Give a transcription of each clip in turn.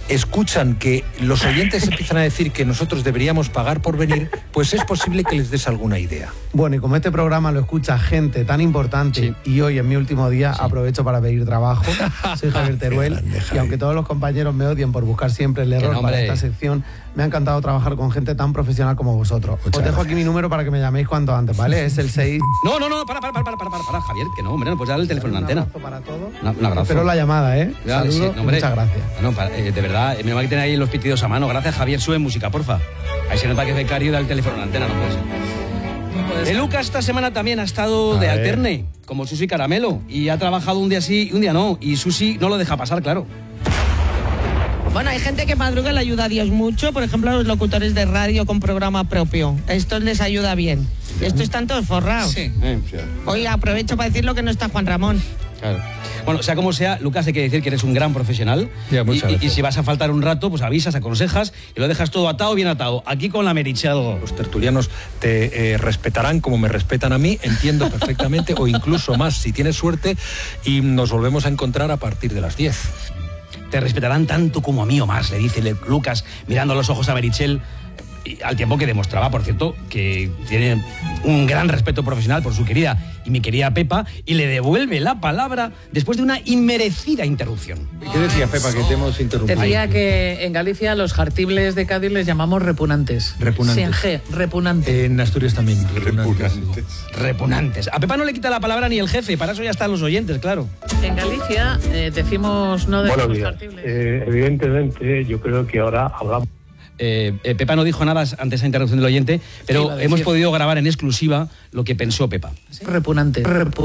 escuchan que los oyentes empiezan a decir que nosotros deberíamos pagar por venir, pues es posible que les des alguna idea. Bueno, y como este programa lo escucha gente tan importante, y hoy en mi último día aprovecho para pedir trabajo. Soy Javier Teruel, y aunque todos los compañeros me odien por buscar siempre el error para esta sección, me ha encantado trabajar con gente tan profesional como vosotros. Os dejo aquí mi número para que me llaméis cuanto antes, ¿vale? Es el 6... No, para, Javier, que no, hombre, no puedes dar el teléfono en la antena. Un abrazo para todos. Un abrazo. Espero la llamada, ¿eh? Ya, Saludos, sí, no, hombre, muchas gracias. Bueno, de verdad, me va a tener ahí los pitidos a mano. Gracias, Javier, sube música, porfa. Ahí se nota que es becario y da el teléfono en la antena, no puede ser. Lucas esta semana también ha estado de alterne, como Susi Caramelo, y ha trabajado un día sí y un día no, y Susi no lo deja pasar, claro. Bueno, hay gente que madruga, le ayuda a Dios mucho, por ejemplo, los locutores de radio con programa propio. Esto les ayuda bien. Estos están todos forrados. Sí. Hoy aprovecho para decir lo que no está Juan Ramón. Claro. Bueno, sea como sea, Lucas, hay que decir que eres un gran profesional. Y si vas a faltar un rato, pues avisas, aconsejas y lo dejas todo atado, bien atado. Aquí con la Meritxell. Los tertulianos te respetarán como me respetan a mí, entiendo perfectamente, o incluso más, si tienes suerte, y nos volvemos a encontrar a partir de las 10. Te respetarán tanto como a mí o más, le dice Lucas, mirando a los ojos a Meritxell, al tiempo que demostraba, por cierto, que tiene un gran respeto profesional por su querida y mi querida Pepa, y le devuelve la palabra después de una inmerecida interrupción. ¿Qué decías, Pepa, que te hemos interrumpido? Decía que en Galicia los jartibles de Cádiz les llamamos repugnantes. Repugnantes. Sin G, repugnante. En Asturias también. Repugnantes. A Pepa no le quita la palabra ni el jefe, para eso ya están los oyentes, claro. En Galicia decimos no de los jartibles. Evidentemente, yo creo que ahora hablamos. Pepa no dijo nada ante esa interrupción del oyente, pero hemos podido grabar en exclusiva lo que pensó Pepa. ¿Sí? Repugnante.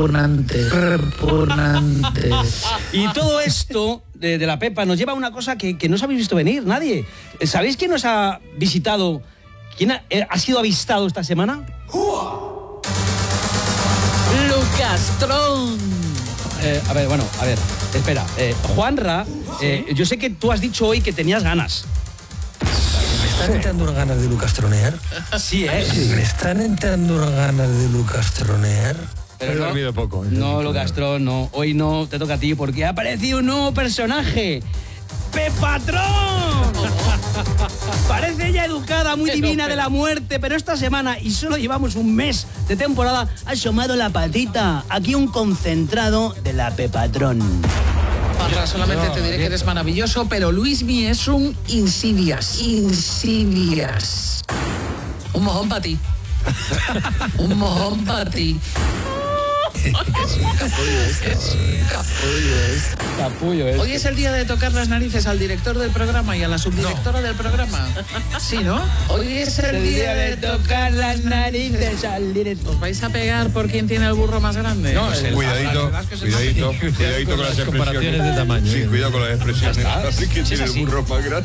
Y todo esto de la Pepa nos lleva a una cosa que no os habéis visto venir, nadie. ¿Sabéis quién nos ha visitado? ¿Quién ha sido avistado esta semana? Lucastrón. A ver, espera. Juanra, yo sé que tú has dicho hoy que tenías ganas. ¿Me están entrando ganas de Lucastronear? Sí, ¿Me están entrando ganas de Lucastronear? Pero he dormido poco. No, Lucastrón, no. Hoy no te toca a ti porque ha aparecido un nuevo personaje. ¡Pepatrón! Parece ella educada, muy divina de la muerte, pero esta semana, y solo llevamos un mes de temporada, ha asomado la patita. Aquí un concentrado de la Pepatrón. Ahora solamente te diré que eres maravilloso, pero Luismi es un insidias. Un mojón para ti. Un mojón para ti. Capullo es. Hoy es el día de tocar las narices al director del programa y a la subdirectora del programa. Sí, ¿no? Hoy es el día de tocar las narices al director. ¿Os vais a pegar por quién tiene el burro más grande? No, cuidadito con las expresiones de tamaño. Sí, cuidado con las expresiones. Así que tiene el burro más grande.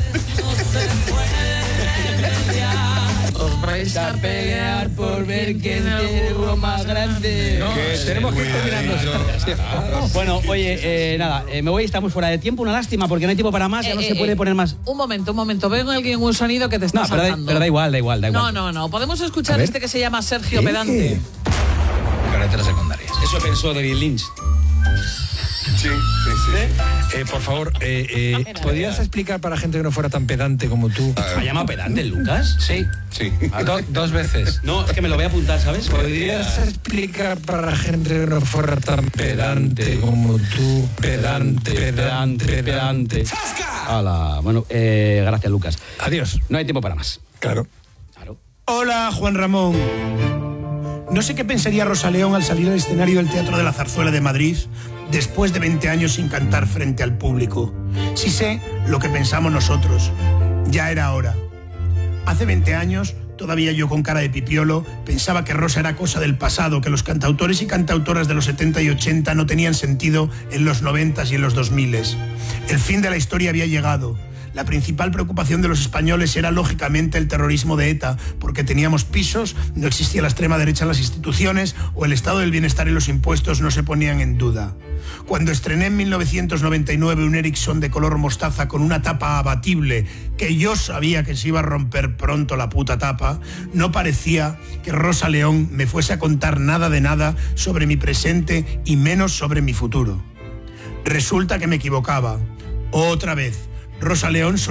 Os vais a pegar por ver quién tiene el burro más grande. No, que tenemos que ir terminando. Bueno, oye, nada, me voy, estamos fuera de tiempo, una lástima, porque no hay tiempo para más, ya no se puede poner más. Un momento, veo alguien un sonido que te está saltando. Pero da igual. No, podemos escuchar este que se llama Sergio Pedante. Carreteras secundarias. Eso pensó David Lynch. Sí. Por favor, ¿podrías explicar para gente que no fuera tan pedante como tú? ¿Se llama pedante el Lucas? Sí. Dos veces. No, es que me lo voy a apuntar, ¿sabes? ¿Podrías explicar para gente que no fuera tan pedante como tú? Pedante. Hola, bueno, gracias, Lucas. Adiós. No hay tiempo para más. Claro. Hola, Juan Ramón. No sé qué pensaría Rosa León al salir al escenario del Teatro de la Zarzuela de Madrid después de 20 años sin cantar frente al público. Sí sé lo que pensamos nosotros. Ya era hora. Hace 20 años, todavía yo con cara de pipiolo, pensaba que Rosa era cosa del pasado, que los cantautores y cantautoras de los 70 y 80 no tenían sentido en los 90 y en los 2000. El fin de la historia había llegado. La principal preocupación de los españoles era lógicamente el terrorismo de ETA, porque teníamos pisos, no existía la extrema derecha en las instituciones o el estado del bienestar y los impuestos no se ponían en duda. Cuando estrené en 1999 un Ericsson de color mostaza con una tapa abatible, que yo sabía que se iba a romper pronto la puta tapa, no parecía que Rosa León me fuese a contar nada de nada sobre mi presente y menos sobre mi futuro. Resulta que me equivocaba. Otra vez, Rosa León